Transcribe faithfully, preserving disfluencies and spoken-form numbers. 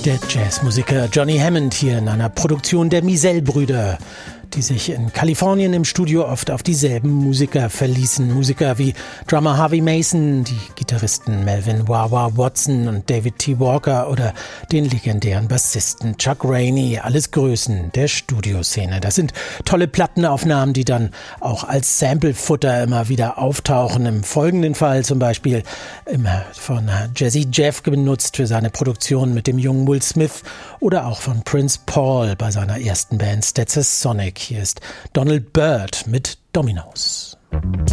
Der Jazzmusiker Johnny Hammond hier in einer Produktion der Mizell-Brüder, die sich in Kalifornien im Studio oft auf dieselben Musiker verließen. Musiker wie Drummer Harvey Mason, die Gitarristen Melvin Wawa Watson und David T. Walker oder den legendären Bassisten Chuck Rainey. Alles Größen der Studioszene. Das sind tolle Plattenaufnahmen, die dann auch als Sample-Futter immer wieder auftauchen. Im folgenden Fall zum Beispiel immer von Jazzy Jeff benutzt für seine Produktion mit dem jungen Will Smith oder auch von Prince Paul bei seiner ersten Band Stetsasonic. Hier ist Donald Byrd mit Dominoes.